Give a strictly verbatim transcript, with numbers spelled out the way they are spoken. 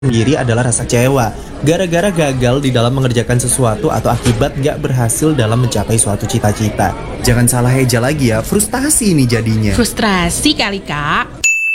sendiri adalah rasa kecewa, gara-gara gagal di dalam mengerjakan sesuatu atau akibat gak berhasil dalam mencapai suatu cita-cita. Jangan salah eja lagi ya, frustasi ini jadinya. Frustrasi kali, Kak.